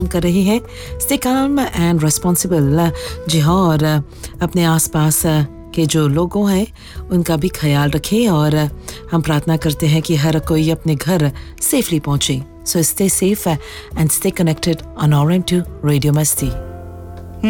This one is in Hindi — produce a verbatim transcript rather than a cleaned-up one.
कर रही है। Stay calm and responsible. जी हाँ, और अपने आसपास के जो लोगों हैं उनका भी ख्याल रखें और हम प्रार्थना करते हैं कि हर कोई अपने घर सेफली पहुंचे। So stay safe and stay connected on R M to radio मस्ती।